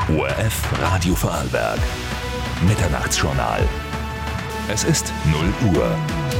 ORF Radio Vorarlberg. Mitternachtsjournal. Es ist 0 Uhr.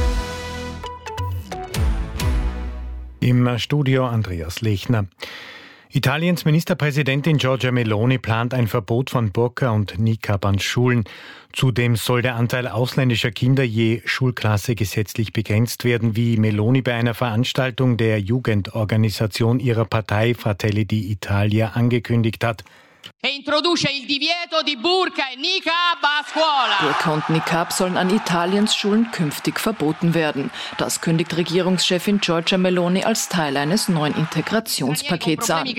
Im Studio Andreas Lechner. Italiens Ministerpräsidentin Giorgia Meloni plant ein Verbot von Burka und Niqab an Schulen. Zudem soll der Anteil ausländischer Kinder je Schulklasse gesetzlich begrenzt werden, wie Meloni bei einer Veranstaltung der Jugendorganisation ihrer Partei Fratelli d'Italia angekündigt hat. Introduce il divieto di Burka e Niqab a scuola. Burka und Niqab sollen an Italiens Schulen künftig verboten werden. Das kündigt Regierungschefin Giorgia Meloni als Teil eines neuen Integrationspakets an.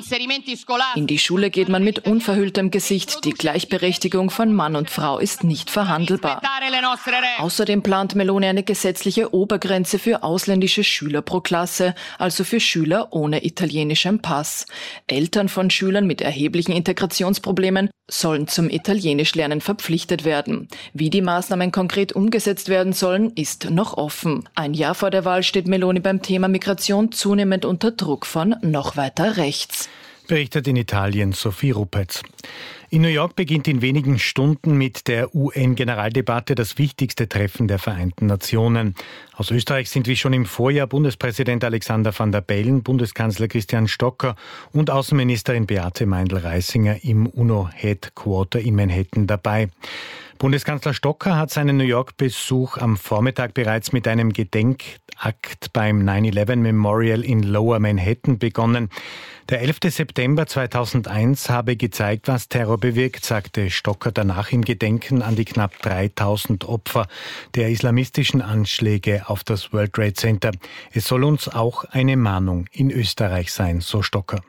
In die Schule geht man mit unverhülltem Gesicht. Die Gleichberechtigung von Mann und Frau ist nicht verhandelbar. Außerdem plant Meloni eine gesetzliche Obergrenze für ausländische Schüler pro Klasse, also für Schüler ohne italienischem Pass. Eltern von Schülern mit erheblichen Integrationsproblemen sollen zum Italienischlernen verpflichtet werden. Wie die Maßnahmen konkret umgesetzt werden sollen, ist noch offen. Ein Jahr vor der Wahl steht Meloni beim Thema Migration zunehmend unter Druck von noch weiter rechts. Berichtet in Italien Sophie Ruppetz. In New York beginnt in wenigen Stunden mit der UN-Generaldebatte das wichtigste Treffen der Vereinten Nationen. Aus Österreich sind wie schon im Vorjahr Bundespräsident Alexander Van der Bellen, Bundeskanzler Christian Stocker und Außenministerin Beate Meindl-Reisinger im UNO-Headquarter in Manhattan dabei. Bundeskanzler Stocker hat seinen New York-Besuch am Vormittag bereits mit einem Gedenkakt beim 9/11 Memorial in Lower Manhattan begonnen. Der 11. September 2001 habe gezeigt, was Terror bewirkt, sagte Stocker danach im Gedenken an die knapp 3000 Opfer der islamistischen Anschläge auf das World Trade Center. Es soll uns auch eine Mahnung in Österreich sein, so Stocker.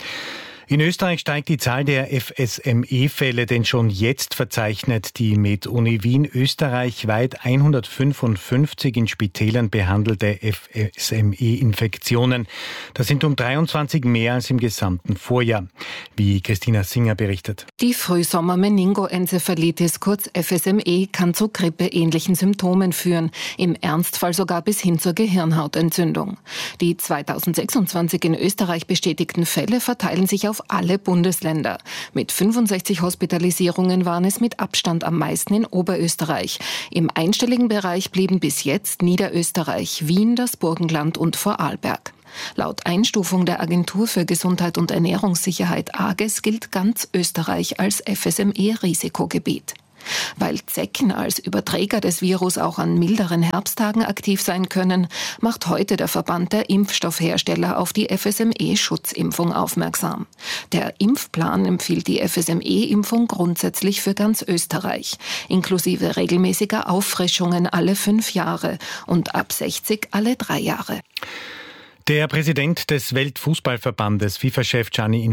In Österreich steigt die Zahl der FSME-Fälle, denn schon jetzt verzeichnet die Med-Uni Wien österreichweit 155 in Spitälern behandelte FSME-Infektionen. Das sind um 23 mehr als im gesamten Vorjahr, wie Christina Singer berichtet. Die Frühsommer-Meningoenzephalitis, kurz FSME, kann zu grippeähnlichen Symptomen führen, im Ernstfall sogar bis hin zur Gehirnhautentzündung. Die 2026 in Österreich bestätigten Fälle verteilen sich auf alle Bundesländer. Mit 65 Hospitalisierungen waren es mit Abstand am meisten in Oberösterreich. Im einstelligen Bereich blieben bis jetzt Niederösterreich, Wien, das Burgenland und Vorarlberg. Laut Einstufung der Agentur für Gesundheit und Ernährungssicherheit AGES gilt ganz Österreich als FSME-Risikogebiet. Weil Zecken als Überträger des Virus auch an milderen Herbsttagen aktiv sein können, macht heute der Verband der Impfstoffhersteller auf die FSME-Schutzimpfung aufmerksam. Der Impfplan empfiehlt die FSME-Impfung grundsätzlich für ganz Österreich, inklusive regelmäßiger Auffrischungen alle 5 Jahre und ab 60 alle 3 Jahre. Der Präsident des Weltfußballverbandes, FIFA-Chef Gianni